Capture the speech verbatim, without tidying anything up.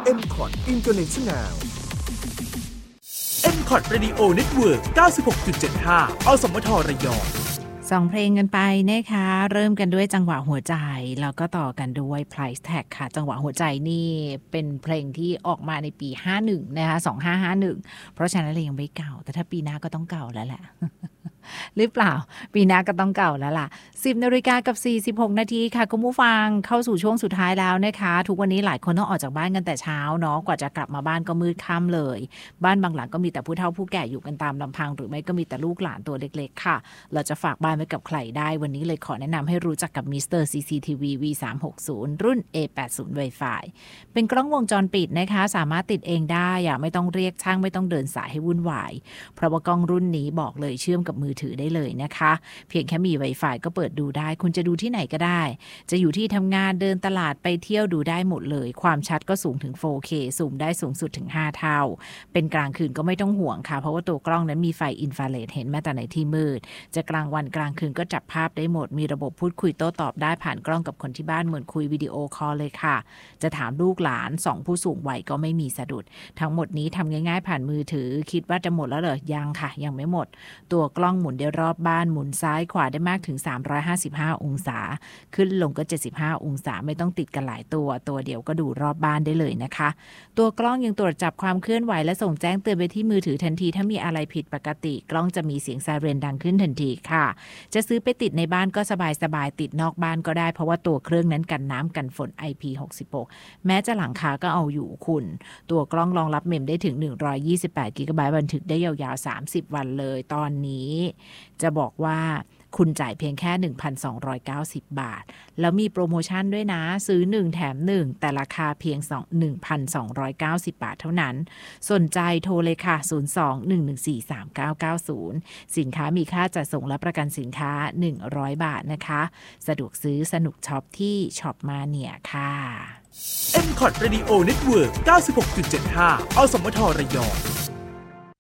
เอ็ม คอท Internationalเอ็ม คอท Radio Network เก้าสิบหกจุดเจ็ดห้า อสมทระยองสองเพลงกันไปนะคะเริ่มกันด้วยจังหวะหัวใจแล้วก็ต่อกันด้วย Price Tag ค่ะจังหวะหัวใจนี่เป็นเพลงที่ออกมาในปีห้าสิบเอ็ดนะคะสองพันห้าร้อยห้าสิบเอ็ดเพราะฉะนั้นเลยยังไม่เก่าแต่ถ้าปีหน้าก็ต้องเก่าแล้วแหละ หรือเปล่าปีหน้าก็ต้องเก่าแล้วล่ะ สิบนาฬิกากับสี่สิบหกนาทีค่ะคุณผู้ฟังเข้าสู่ช่วงสุดท้ายแล้วนะคะทุกวันนี้หลายคนต้องออกจากบ้านกันแต่เช้าเนาะกว่าจะกลับมาบ้านก็มืดค่ำเลยบ้านบางหลังก็มีแต่ผู้เฒ่าผู้แก่อยู่กันตามลำพังหรือไม่ก็มีแต่ลูกหลานตัวเล็กๆค่ะเราจะฝากบ้านไว้กับใครได้วันนี้เลยขอแนะนำให้รู้จักกับ มิสเตอร์ ซี ซี ที วี วี สามหกศูนย์ รุ่น เอ แปดสิบ Wi-Fi เป็นกล้องวงจรปิดนะคะสามารถติดเองได้อย่าไม่ต้องเรียกช่างไม่ต้องเดินสายให้วุ่นวายเพราะว่ากล้องรุ่นนี้บอกเลยเชื่อมกับมือถือได้เลยนะคะเพียงแค่มี Wi-Fi ก็เปิดดูได้คุณจะดูที่ไหนก็ได้จะอยู่ที่ทำงานเดินตลาดไปเที่ยวดูได้หมดเลยความชัดก็สูงถึง โฟร์เค ซูมได้สูงสุดถึงห้าเท่าเป็นกลางคืนก็ไม่ต้องห่วงค่ะเพราะว่าตัวกล้องนั้นมีไฟอินฟราเรดเห็นแม้แต่ในที่มืดจะกลางวันกลางคืนก็จับภาพได้หมดมีระบบพูดคุยโต้ตอบได้ผ่านกล้องกับคนที่บ้านเหมือนคุยวิดีโอคอลเลยค่ะจะถามลูกหลานสองผู้สูงวัยก็ไม่มีสะดุดทั้งหมดนี้ทำง่ายๆผ่านมือถือคิดว่าจะหมดแล้วเหรอยังค่ะยังไม่หมดตัวกล้องหมุนได้รอบบ้านหมุนซ้ายขวาได้มากถึงสามร้อยห้าสิบห้าองศาขึ้นลงก็เจ็ดสิบห้าองศาไม่ต้องติดกันหลายตัวตัวเดียวก็ดูรอบบ้านได้เลยนะคะตัวกล้องยังตรวจจับความเคลื่อนไหวและส่งแจ้งเตือนไปที่มือถือทันทีถ้ามีอะไรผิดปกติกล้องจะมีเสียงไซเรนดังขึ้นทันทีค่ะจะซื้อไปติดในบ้านก็สบายๆติดนอกบ้านก็ได้เพราะว่าตัวเครื่องนั้นกันน้ำกันฝน ไอ พี หกสิบหก แม้จะหลังคาก็เอาอยู่คุณตัวกล้องรองรับเมมได้ถึงหนึ่งร้อยยี่สิบแปดกิกะไบต์บันทึกได้ยาวๆสามสิบวันเลยตอนนี้จะบอกว่าคุณจ่ายเพียงแค่ หนึ่งพันสองร้อยเก้าสิบ บาทแล้วมีโปรโมชั่นด้วยนะซื้อหนึ่งแถมหนึ่งแต่ราคาเพียง หนึ่งพันสองร้อยเก้าสิบ บาทเท่านั้นสนใจโทรเลยค่ะศูนย์ สอง หนึ่ง หนึ่ง สี่ สาม เก้า เก้า ศูนย์สินค้ามีค่าจัดส่งและประกันสินค้าหนึ่งร้อยบาทนะคะสะดวกซื้อสนุกช็อปที่ช็อปมาเนียค่ะเอ็ม คอท Radio Network เก้าสิบหกจุดเจ็ดห้า อสมทระยอง